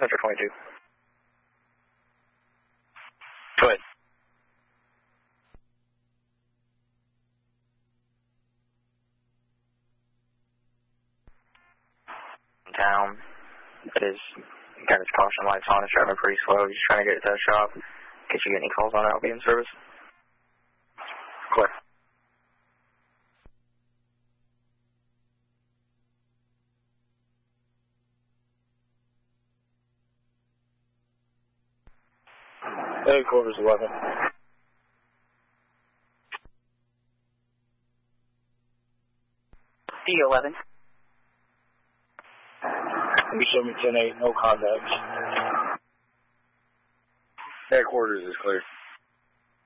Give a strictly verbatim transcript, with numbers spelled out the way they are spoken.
Central twenty-two. Go ahead. Down. It is got its caution lights on. It's driving pretty slow. Just trying to get it to the shop. In case you get any calls on it, I'll be in service. Clear. Headquarters eleven. D eleven. You show me ten eight, no contacts. Headquarters is clear.